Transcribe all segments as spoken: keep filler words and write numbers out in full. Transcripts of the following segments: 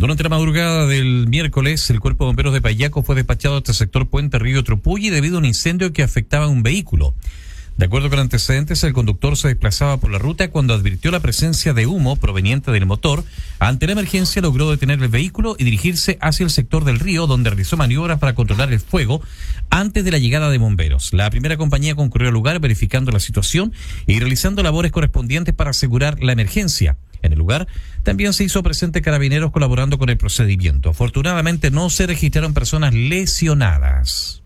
Durante la madrugada del miércoles, el Cuerpo de Bomberos de Payaco fue despachado hasta el sector Puente Río Trupuy debido a un incendio que afectaba a un vehículo. De acuerdo con antecedentes, el conductor se desplazaba por la ruta cuando advirtió la presencia de humo proveniente del motor. Ante la emergencia logró detener el vehículo y dirigirse hacia el sector del río, donde realizó maniobras para controlar el fuego antes de la llegada de bomberos. La primera compañía concurrió al lugar verificando la situación y realizando labores correspondientes para asegurar la emergencia. En el lugar también se hizo presente Carabineros colaborando con el procedimiento. Afortunadamente no se registraron personas lesionadas.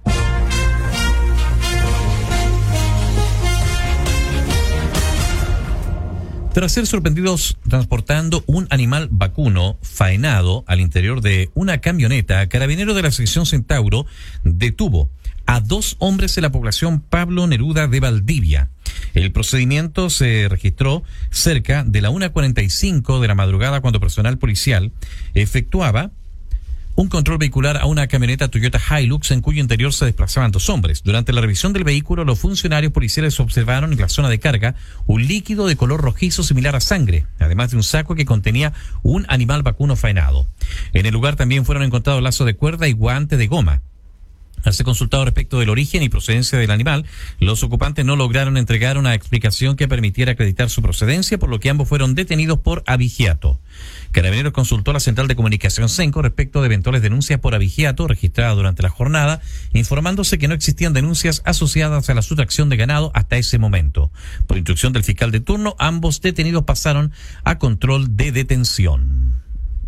Tras ser sorprendidos transportando un animal vacuno faenado al interior de una camioneta, Carabineros de la sección Centauro detuvo a dos hombres en la población Pablo Neruda de Valdivia. El procedimiento se registró cerca de la una cuarenta y cinco de la madrugada cuando personal policial efectuaba un control vehicular a una camioneta Toyota Hilux en cuyo interior se desplazaban dos hombres. Durante la revisión del vehículo, los funcionarios policiales observaron en la zona de carga un líquido de color rojizo similar a sangre, además de un saco que contenía un animal vacuno faenado. En el lugar también fueron encontrados lazos de cuerda y guantes de goma. Al ser consultado respecto del origen y procedencia del animal, los ocupantes no lograron entregar una explicación que permitiera acreditar su procedencia, por lo que ambos fueron detenidos por abigeato. Carabineros consultó a la Central de Comunicación Senco respecto de eventuales denuncias por abigeato registradas durante la jornada, informándose que no existían denuncias asociadas a la sustracción de ganado hasta ese momento. Por instrucción del fiscal de turno, ambos detenidos pasaron a control de detención.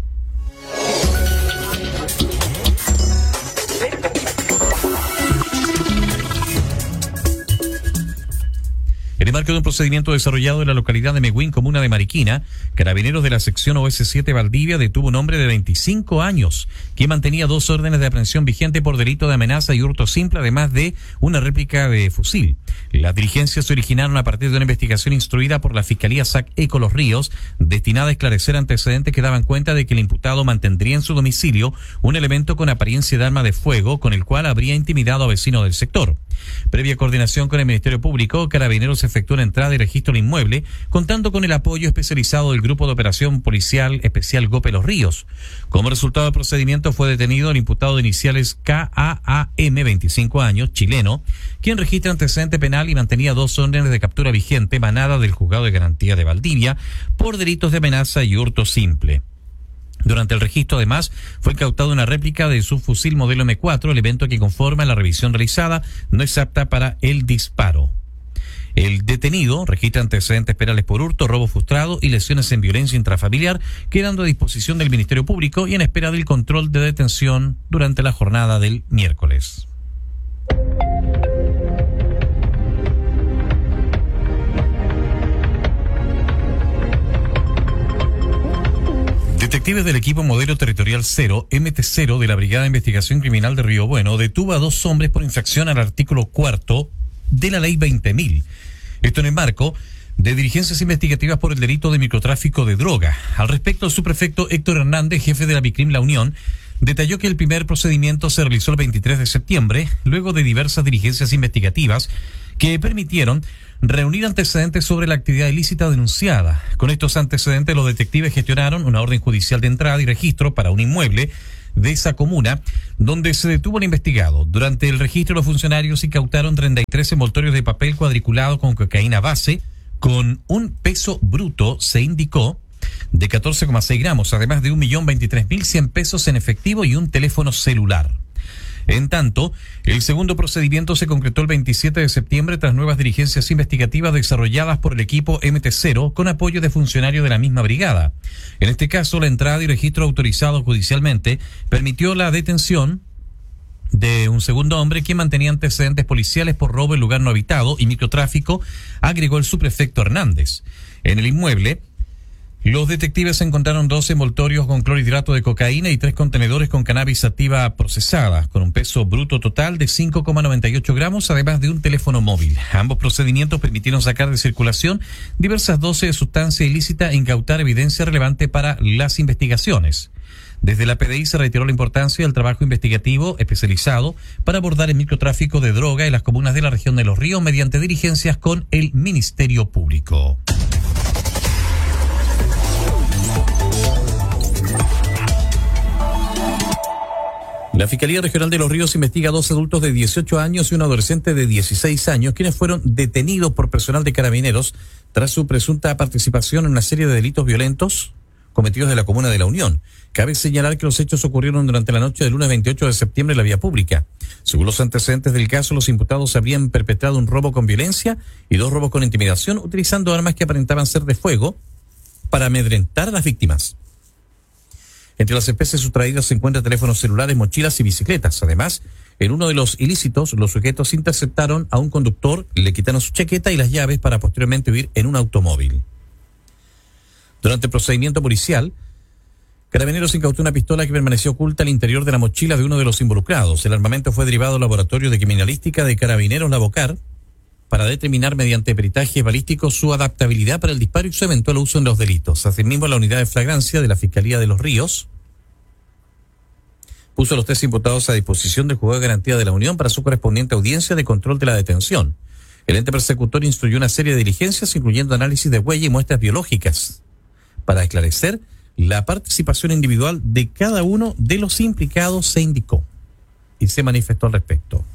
En el marco de un procedimiento desarrollado en la localidad de Mehuín, comuna de Mariquina, Carabineros de la sección O S siete Valdivia detuvo un hombre de veinticinco años que mantenía dos órdenes de aprehensión vigentes por delito de amenaza y hurto simple, además de una réplica de fusil. Las diligencias se originaron a partir de una investigación instruida por la Fiscalía S A C Eco Los Ríos, destinada a esclarecer antecedentes que daban cuenta de que el imputado mantendría en su domicilio un elemento con apariencia de arma de fuego con el cual habría intimidado a vecinos del sector. Previa coordinación con el Ministerio Público, Carabineros efectuó una entrada y registro del inmueble, contando con el apoyo especializado del Grupo de Operación Policial Especial Gope Los Ríos. Como resultado del procedimiento fue detenido el imputado de iniciales K A A M, veinticinco años, chileno, quien registra antecedente penal y mantenía dos órdenes de captura vigente emanada del Juzgado de Garantía de Valdivia por delitos de amenaza y hurto simple. Durante el registro, además, fue incautada una réplica de su fusil modelo eme cuatro, elemento que, conforme a la revisión realizada, no es apta para el disparo. El detenido registra antecedentes penales por hurto, robo frustrado y lesiones en violencia intrafamiliar, quedando a disposición del Ministerio Público y en espera del control de detención durante la jornada del miércoles. Detectives del equipo Modelo Territorial Cero, eme te cero, de la Brigada de Investigación Criminal de Río Bueno, detuvo a dos hombres por infracción al artículo cuarto de la Ley veinte mil. Esto en el marco de diligencias investigativas por el delito de microtráfico de droga. Al respecto, el subprefecto Héctor Hernández, jefe de la BICRIM La Unión, detalló que el primer procedimiento se realizó el veintitrés de septiembre, luego de diversas diligencias investigativas que permitieron reunir antecedentes sobre la actividad ilícita denunciada. Con estos antecedentes, los detectives gestionaron una orden judicial de entrada y registro para un inmueble de esa comuna, donde se detuvo al investigado. Durante el registro, los funcionarios incautaron treinta y tres envoltorios de papel cuadriculado con cocaína base, con un peso bruto, se indicó, de catorce coma seis gramos, además de un millón veintitrés mil cien pesos en efectivo y un teléfono celular. En tanto, el segundo procedimiento se concretó el veintisiete de septiembre tras nuevas diligencias investigativas desarrolladas por el equipo eme te cero con apoyo de funcionarios de la misma brigada. En este caso, la entrada y registro autorizado judicialmente permitió la detención de un segundo hombre que mantenía antecedentes policiales por robo en lugar no habitado y microtráfico, agregó el subprefecto Hernández. En el inmueble, los detectives encontraron dos envoltorios con clorhidrato de cocaína y tres contenedores con cannabis sativa procesada, con un peso bruto total de cinco coma noventa y ocho gramos, además de un teléfono móvil. Ambos procedimientos permitieron sacar de circulación diversas dosis de sustancia ilícita e incautar evidencia relevante para las investigaciones. Desde la P D I se reiteró la importancia del trabajo investigativo especializado para abordar el microtráfico de droga en las comunas de la región de Los Ríos mediante diligencias con el Ministerio Público. La Fiscalía Regional de Los Ríos investiga a dos adultos de dieciocho años y un adolescente de dieciséis años, quienes fueron detenidos por personal de Carabineros tras su presunta participación en una serie de delitos violentos cometidos en la comuna de La Unión. Cabe señalar que los hechos ocurrieron durante la noche del lunes veintiocho de septiembre en la vía pública. Según los antecedentes del caso, los imputados habrían perpetrado un robo con violencia y dos robos con intimidación, utilizando armas que aparentaban ser de fuego para amedrentar a las víctimas. Entre las especies sustraídas se encuentran teléfonos celulares, mochilas y bicicletas. Además, en uno de los ilícitos, los sujetos interceptaron a un conductor, le quitaron su chaqueta y las llaves para posteriormente huir en un automóvil. Durante el procedimiento policial, Carabineros incautó una pistola que permaneció oculta al interior de la mochila de uno de los involucrados. El armamento fue derivado al laboratorio de criminalística de Carabineros Lavocar para determinar mediante peritaje balístico su adaptabilidad para el disparo y su eventual uso en los delitos. Asimismo, la unidad de flagrancia de la Fiscalía de Los Ríos puso a los tres imputados a disposición del Juzgado de Garantía de la Unión para su correspondiente audiencia de control de la detención. El ente persecutor instruyó una serie de diligencias, incluyendo análisis de huella y muestras biológicas, para esclarecer la participación individual de cada uno de los implicados, se indicó y se manifestó al respecto.